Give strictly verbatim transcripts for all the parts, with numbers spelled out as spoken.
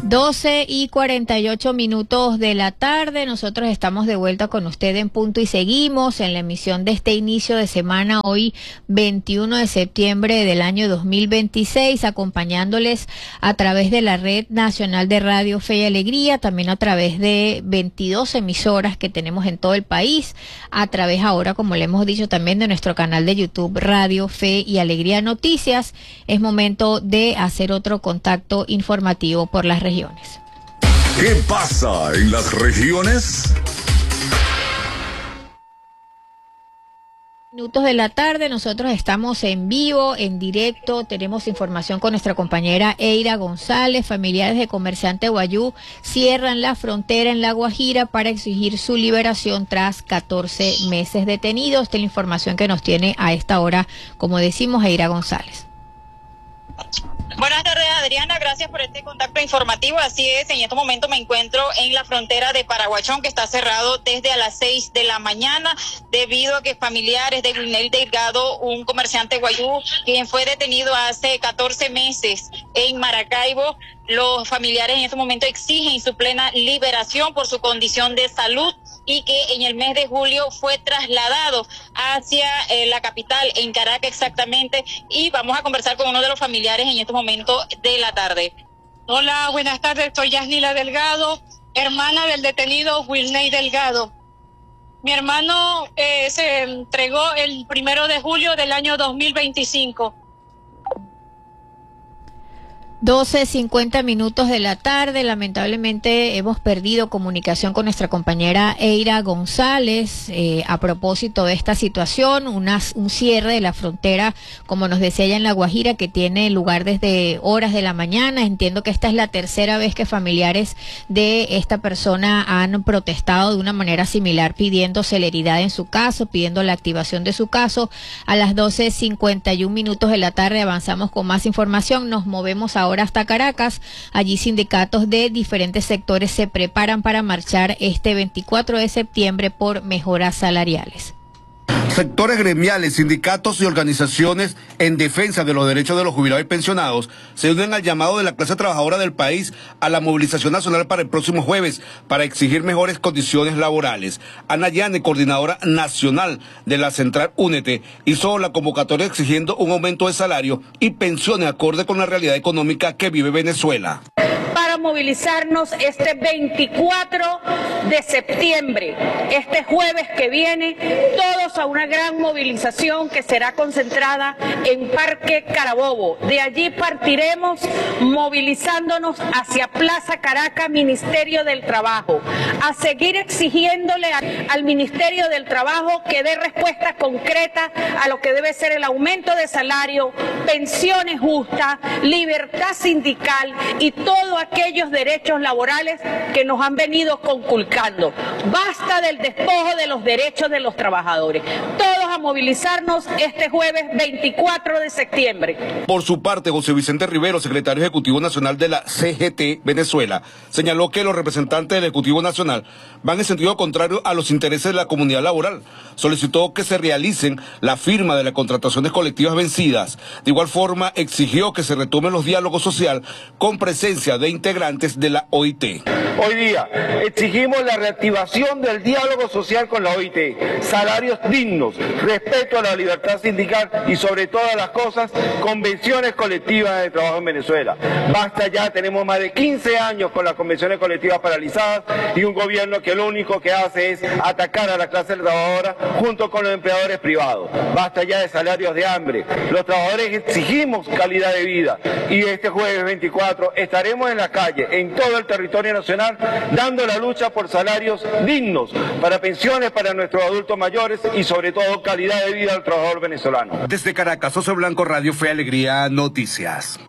doce y cuarenta y ocho minutos de la tarde, nosotros estamos de vuelta con usted en Punto y seguimos en la emisión de este inicio de semana, hoy veintiuno de septiembre del año dos mil veintiséis, acompañándoles a través de la Red Nacional de Radio Fe y Alegría, también a través de veintidós emisoras que tenemos en todo el país, a través ahora, como le hemos dicho, también de nuestro canal de YouTube Radio Fe y Alegría Noticias. Es momento de hacer otro contacto informativo por las regiones. ¿Qué pasa en las regiones? Minutos de la tarde, nosotros estamos en vivo, en directo, tenemos información con nuestra compañera Eira González. Familiares de comerciante Guayú cierran la frontera en La Guajira para exigir su liberación tras catorce meses detenidos. Esta es la información que nos tiene a esta hora, como decimos, Eira González. Buenas tardes, Adriana, gracias por este contacto informativo. Así es, en este momento me encuentro en la frontera de Paraguachón, que está cerrado desde a las seis de la mañana, debido a que familiares de Wilney Delgado, un comerciante guayú, quien fue detenido hace catorce meses en Maracaibo, los familiares en este momento exigen su plena liberación por su condición de salud, y que en el mes de julio fue trasladado hacia eh, la capital, en Caracas exactamente, y vamos a conversar con uno de los familiares en estos momentos de la tarde. Hola, buenas tardes, soy Yasnila Delgado, hermana del detenido Wilney Delgado. Mi hermano eh, se entregó el primero de julio del año dos mil veinticinco. doce cincuenta minutos de la tarde, lamentablemente hemos perdido comunicación con nuestra compañera Eira González eh, a propósito de esta situación, una, un cierre de la frontera, como nos decía ella, en La Guajira, que tiene lugar desde horas de la mañana. Entiendo que esta es la tercera vez que familiares de esta persona han protestado de una manera similar, pidiendo celeridad en su caso, pidiendo la activación de su caso. A las doce cincuenta y un minutos de la tarde avanzamos con más información, nos movemos a ahora hasta Caracas. Allí sindicatos de diferentes sectores se preparan para marchar este veinticuatro de septiembre por mejoras salariales. Sectores gremiales, sindicatos y organizaciones en defensa de los derechos de los jubilados y pensionados se unen al llamado de la clase trabajadora del país a la movilización nacional para el próximo jueves para exigir mejores condiciones laborales. Ana Yane, coordinadora nacional de la Central Únete, hizo la convocatoria exigiendo un aumento de salario y pensiones acorde con la realidad económica que vive Venezuela. Para movilizarnos este veinticuatro de septiembre, este jueves que viene, todos a una gran movilización que será concentrada en Parque Carabobo. De allí partiremos movilizándonos hacia Plaza Caracas, Ministerio del Trabajo, a seguir exigiéndole al Ministerio del Trabajo que dé respuesta concreta a lo que debe ser el aumento de salario, pensiones justas, libertad sindical y todo aquellos derechos laborales que nos han venido conculcando. Basta del despojo de los derechos de los trabajadores. Todos a movilizarnos este jueves veinticuatro de septiembre. Por su parte, José Vicente Rivero, secretario ejecutivo nacional de la C G T Venezuela, señaló que los representantes del Ejecutivo Nacional van en sentido contrario a los intereses de la comunidad laboral. Solicitó que se realicen la firma de las contrataciones colectivas vencidas. De igual forma, exigió que se retomen los diálogos sociales con presencia de integrantes de la O I T. Hoy día exigimos la reactivación del diálogo social con la O I T, salarios dignos, respeto a la libertad sindical y sobre todas las cosas, convenciones colectivas de trabajo en Venezuela. Basta ya, tenemos más de quince años con las convenciones colectivas paralizadas y un gobierno que lo único que hace es atacar a la clase trabajadora junto con los empleadores privados. Basta ya de salarios de hambre. Los trabajadores exigimos calidad de vida y este jueves veinticuatro estaremos en la calle, en todo el territorio nacional, dando la lucha por salarios dignos, para pensiones para nuestros adultos mayores y sobre todo calidad de vida al trabajador venezolano. Desde Caracas, José Blanco, Radio Fe Alegría Noticias.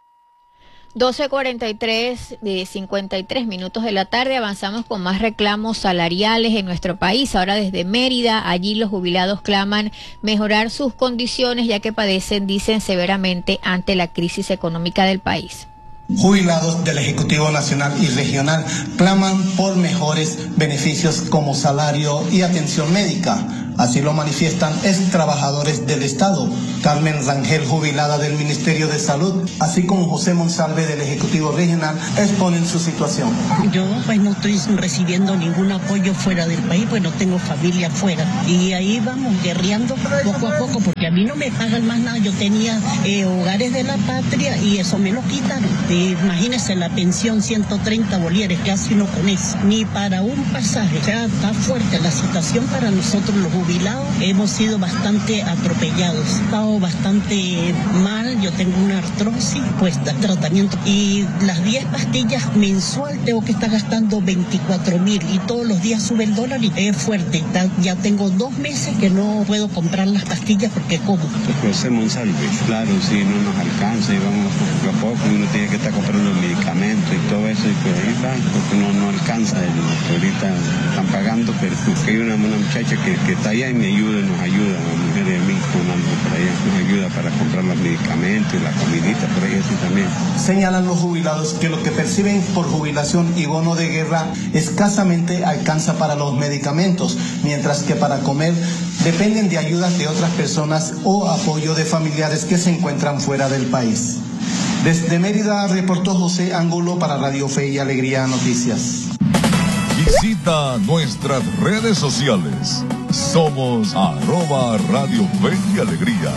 doce cuarenta y tres, de cincuenta y tres minutos de la tarde, avanzamos con más reclamos salariales en nuestro país. Ahora desde Mérida, allí los jubilados claman mejorar sus condiciones, ya que padecen, dicen, severamente ante la crisis económica del país. Jubilados del Ejecutivo Nacional y Regional claman por mejores beneficios como salario y atención médica. Así lo manifiestan ex trabajadores del Estado, Carmen Rangel, jubilada del Ministerio de Salud, así como José Monsalve del Ejecutivo Regional, exponen su situación. Yo pues no estoy recibiendo ningún apoyo fuera del país, pues no tengo familia fuera. Y ahí vamos guerreando poco a poco, porque a mí no me pagan más nada. Yo tenía eh, hogares de la patria y eso me lo quitan. Eh, imagínense la pensión, ciento treinta bolívares, casi no con eso, ni para un pasaje. O sea, está fuerte la situación para nosotros los jubilados. Hemos sido bastante atropellados, he estado bastante mal. Yo tengo una artrosis, pues da tratamiento. Y las diez pastillas mensual tengo que estar gastando veinticuatro mil y todos los días sube el dólar y es fuerte. Ya tengo dos meses que no puedo comprar las pastillas porque como. José Monsalve, claro, sí, no nos alcanza y vamos poco a poco, uno tiene que estar comprando medicamentos y todo eso, y pues ahí va, porque no, no alcanza, ahorita están pagando, pero porque hay una, una muchacha que, que está allá y me ayuda, nos ayuda, la mujer de mí, con algo por allá, nos ayuda para comprar los medicamentos y la comidita, por ahí así también. Señalan los jubilados que lo que perciben por jubilación y bono de guerra escasamente alcanza para los medicamentos, mientras que para comer dependen de ayudas de otras personas o apoyo de familiares que se encuentran fuera del país. Desde Mérida reportó José Ángulo para Radio Fe y Alegría Noticias. Visita nuestras redes sociales. Somos arroba Radio Fe y Alegría.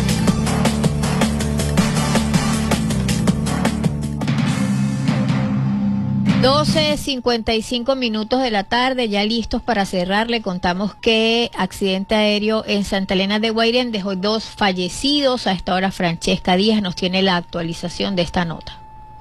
doce cincuenta y cinco minutos de la tarde, ya listos para cerrar. Le contamos que accidente aéreo en Santa Elena de Guairén dejó dos fallecidos. A esta hora Francesca Díaz nos tiene la actualización de esta nota.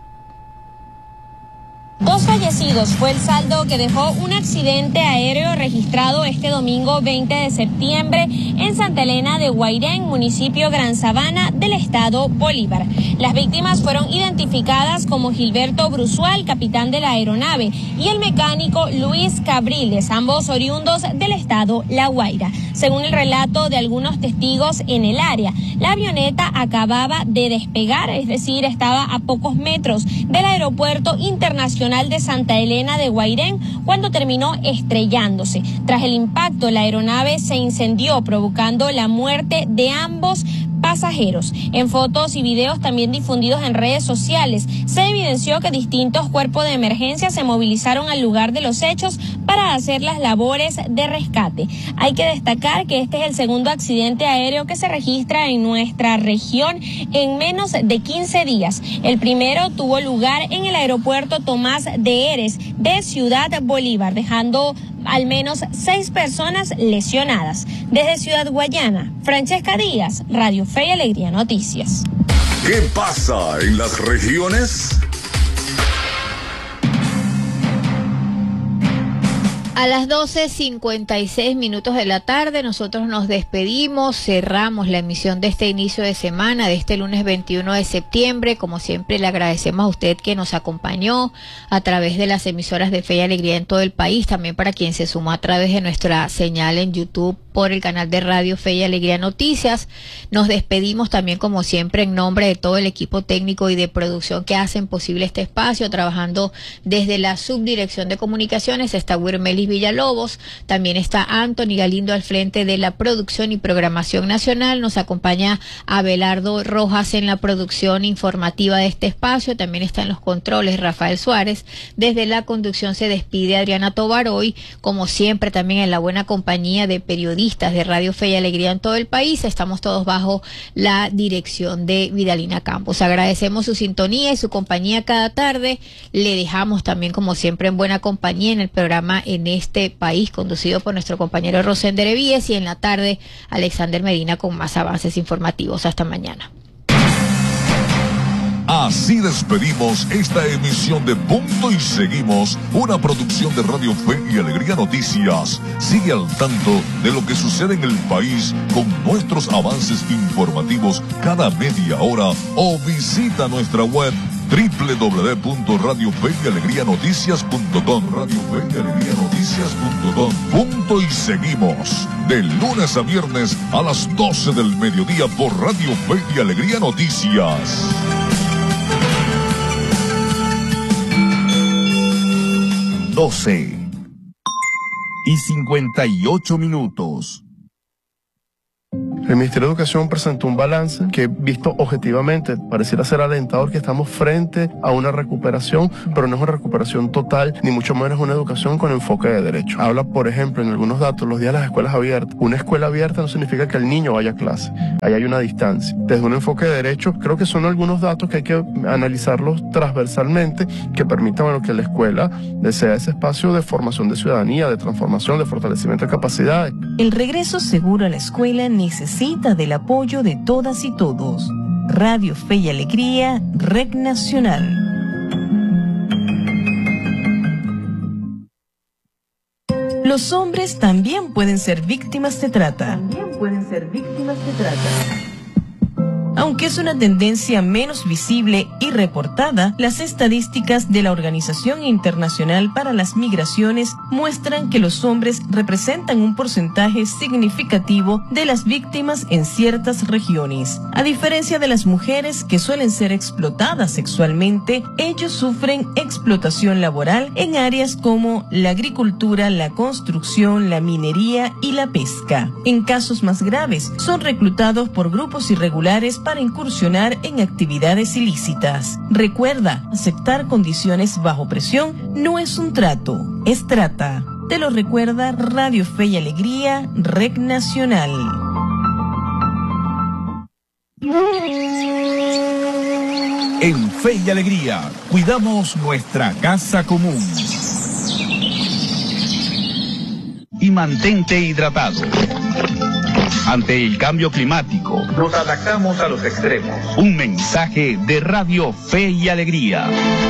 Dos fallecidos fue el saldo que dejó un accidente aéreo registrado este domingo veinte de septiembre en Santa Elena de Guairén, municipio Gran Sabana del estado Bolívar. Las víctimas fueron identificadas como Gilberto Brusual, capitán de la aeronave, y el mecánico Luis Cabriles, ambos oriundos del estado La Guaira. Según el relato de algunos testigos en el área, la avioneta acababa de despegar, es decir, estaba a pocos metros del aeropuerto internacional de Santa Elena de Guairén cuando terminó estrellándose. Tras el impacto, la aeronave se incendió, provocando la muerte de ambos pasajeros. En fotos y videos también difundidos en redes sociales, se evidenció que distintos cuerpos de emergencia se movilizaron al lugar de los hechos para hacer las labores de rescate. Hay que destacar que este es el segundo accidente aéreo que se registra en nuestra región en menos de quince días. El primero tuvo lugar en el aeropuerto Tomás de Heres de Ciudad Bolívar, dejando al menos seis personas lesionadas. Desde Ciudad Guayana, Francesca Díaz, Radio Fe y Alegría Noticias. ¿Qué pasa en las regiones? A las doce cincuenta y seis minutos de la tarde nosotros nos despedimos, cerramos la emisión de este inicio de semana, de este lunes veintiuno de septiembre. Como siempre le agradecemos a usted que nos acompañó a través de las emisoras de Fe y Alegría en todo el país, también para quien se sumó a través de nuestra señal en YouTube por el canal de Radio Fe y Alegría Noticias. Nos despedimos también como siempre en nombre de todo el equipo técnico y de producción que hacen posible este espacio, trabajando desde la subdirección de comunicaciones está Wirmelis Villalobos, también está Anthony Galindo al frente de la producción y programación nacional, nos acompaña Abelardo Rojas en la producción informativa de este espacio, también está en los controles Rafael Suárez, desde la conducción se despide Adriana Tobar, hoy como siempre también en la buena compañía de periodistas de Radio Fe y Alegría en todo el país, estamos todos bajo la dirección de Vidalina Campos. Agradecemos su sintonía y su compañía cada tarde, le dejamos también como siempre en buena compañía en el programa En Este País, conducido por nuestro compañero Rosender Evíes, y en la tarde Alexander Medina con más avances informativos. Hasta mañana. Así despedimos esta emisión de Punto y Seguimos, una producción de Radio Fe y Alegría Noticias. Sigue al tanto de lo que sucede en el país con nuestros avances informativos cada media hora o visita nuestra web doble u doble u doble u punto radio fe y alegría noticias punto com. Radio Fe y Alegría Noticias punto com. Punto y Seguimos, de lunes a viernes a las doce del mediodía por Radio Fe y Alegría Noticias. doce y cincuenta y ocho minutos. El Ministerio de Educación presentó un balance que, visto objetivamente, pareciera ser alentador, que estamos frente a una recuperación, pero no es una recuperación total, ni mucho menos una educación con enfoque de derecho. Habla, por ejemplo, en algunos datos, los días de las escuelas abiertas. Una escuela abierta no significa que el niño vaya a clase, ahí hay una distancia. Desde un enfoque de derecho, creo que son algunos datos que hay que analizarlos transversalmente, que permitan, bueno, que la escuela sea ese espacio de formación de ciudadanía, de transformación, de fortalecimiento de capacidades. El regreso seguro a la escuela necesita del apoyo de todas y todos. Radio Fe y Alegría, Red Nacional. Los hombres también pueden ser víctimas de trata. También pueden ser víctimas de trata. Aunque es una tendencia menos visible y reportada, las estadísticas de la Organización Internacional para las Migraciones muestran que los hombres representan un porcentaje significativo de las víctimas en ciertas regiones. A diferencia de las mujeres, que suelen ser explotadas sexualmente, ellos sufren explotación laboral en áreas como la agricultura, la construcción, la minería y la pesca. En casos más graves, son reclutados por grupos irregulares para incursionar en actividades ilícitas. Recuerda, aceptar condiciones bajo presión no es un trato, es trata. Te lo recuerda Radio Fe y Alegría, Red Nacional. En Fe y Alegría, cuidamos nuestra casa común. Y mantente hidratado. Ante el cambio climático, nos adaptamos a los extremos. Un mensaje de Radio Fe y Alegría.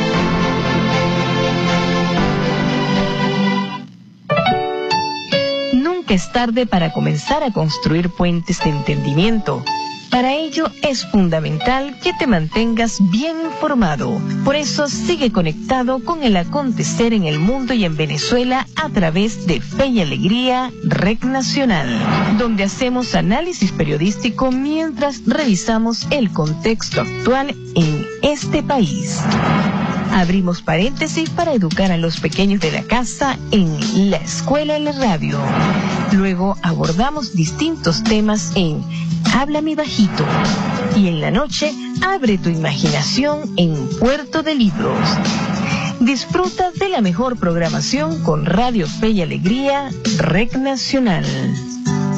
Nunca es tarde para comenzar a construir puentes de entendimiento. Para ello es fundamental que te mantengas bien informado. Por eso sigue conectado con el acontecer en el mundo y en Venezuela a través de Fe y Alegría, Red Nacional, donde hacemos análisis periodístico mientras revisamos el contexto actual en este país. Abrimos paréntesis para educar a los pequeños de la casa en La Escuela en la Radio. Luego abordamos distintos temas en Háblame Bajito. Y en la noche, abre tu imaginación en Puerto de Libros. Disfruta de la mejor programación con Radio Fe y Alegría, Red Nacional.